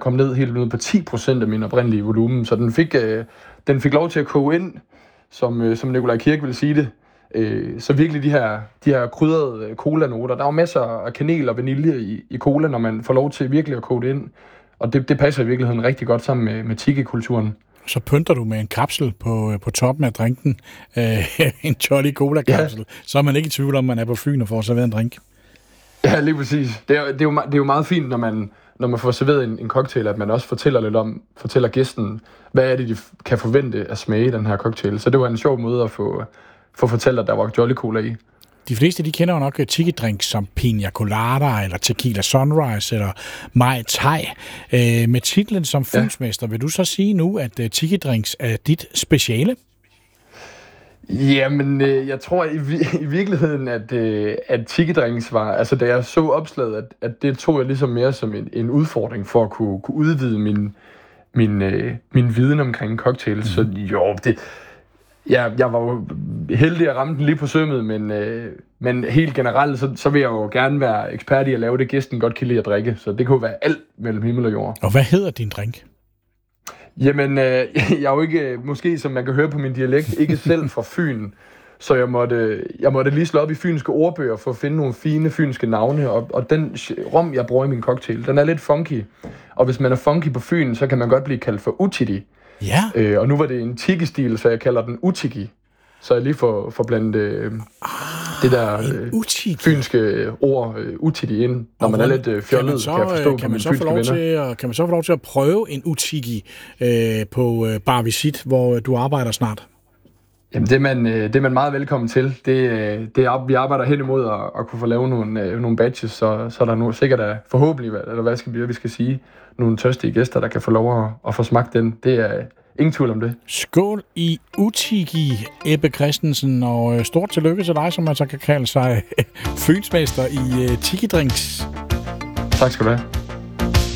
kom ned helt ned på 10% af min oprindelige volumen, så den fik lov til at koge ind, som Nikolaj Kirk ville sige det. Så virkelig de her krydrede colanoter. Der er jo masser af kanel og vanilje i cola, når man får lov til virkelig at koge det ind. Og det passer i virkeligheden rigtig godt sammen med tiki-kulturen. Så pynter du med en kapsel på toppen af drinken, en Jolly Cola-kapsel, så er man ikke i tvivl om, man er på Fyn og får serveret en drink. Ja, lige præcis. Det er jo meget fint, når man får serveret en cocktail, at man også fortæller gæsten, hvad er det, de kan forvente at smage i den her cocktail. Så det var en sjov måde at få fortalt, at der var Jolly Cola i. De fleste, de kender jo nok tiki-drinks som Piña Colada, eller Tequila Sunrise, eller Mai Tai. Med titlen som fynsmester, vil du så sige nu, at tiki-drinks er dit speciale? Jamen, jeg tror i virkeligheden, at tiki-drinks var, altså da jeg så opslaget, at det tog jeg ligesom mere som en udfordring for at kunne udvide min viden omkring cocktails. Så jo, jeg var jo heldig at ramme den lige på sømmet, men helt generelt, så vil jeg jo gerne være ekspert i at lave det, gæsten godt kan lide at drikke. Så det kunne være alt mellem himmel og jord. Og hvad hedder din drink? Jamen, jeg er jo ikke, måske som man kan høre på min dialekt, ikke selv fra Fyn. Så jeg måtte lige slå op i fynske ordbøger for at finde nogle fine fynske navne. Og den rom, jeg bruger i min cocktail, den er lidt funky. Og hvis man er funky på Fyn, så kan man godt blive kaldt for utidi. Ja. Og nu var det en tiki-stil, så jeg kalder den utiki. Så jeg lige får blandet det der fynske ord utiki ind, når man er lidt fjollet, kan jeg forstå på mine fynske venner. Kan man så få lov til at prøve en utiki på Bar Visit, hvor du arbejder snart? Jamen, det er man meget velkommen til. Vi arbejder hen imod at kunne få lavet nogle badges, så er der nu sikkert forhåbentlig, eller hvad vi skal sige, nogle tørstige gæster, der kan få lov at få smagt den. Det er ingen tvivl om det. Skål i utiki, Ebbe Christensen, og stort tillykke til dig, som man så kan kalde sig fynsmester i tiki-drinks. Tak skal du have.